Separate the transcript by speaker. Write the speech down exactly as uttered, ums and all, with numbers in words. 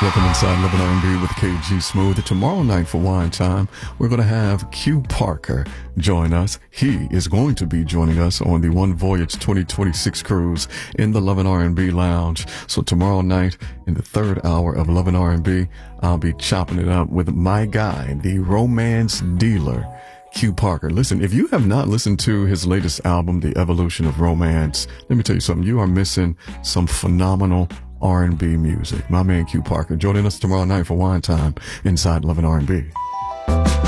Speaker 1: Welcome inside Love and R and B with K G Smooth. Tomorrow night for Wine Time, we're going to have Q Parker join us. He is going to be joining us on the One Voyage twenty twenty-six cruise in the Love and R and B Lounge. So tomorrow night in the third hour of Love and R and B, I'll be chopping it up with my guy, the romance dealer, Q Parker. Listen, if you have not listened to his latest album, The Evolution of Romance, let me tell you something. You are missing some phenomenal R and B music. My man Q Parker joining us tomorrow night for Wine Time inside Love and R and B.